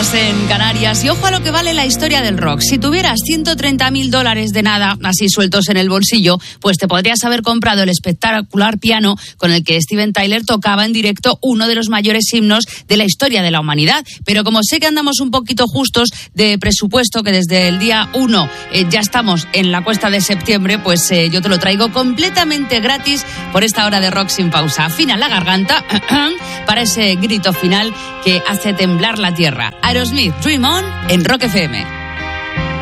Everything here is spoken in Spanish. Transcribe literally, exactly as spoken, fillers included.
grados en Canarias. Y ojo a lo que vale la historia del rock. Si tuvieras ciento treinta mil dólares de nada, así sueltos en el bolsillo, pues te podrías haber comprado el espectacular piano con el que Steven Tyler tocaba en directo uno de los mayores himnos de la historia de la humanidad. Pero como sé que andamos un poquito justos de presupuesto, que desde el día uno eh, ya estamos en la cuesta de septiembre, pues eh, yo te lo traigo completamente gratis por esta hora de Rock Sin Pausa. Afina la garganta para ese grito final que hace temblar la tierra. Aerosmith, Dream On, en Rock F M.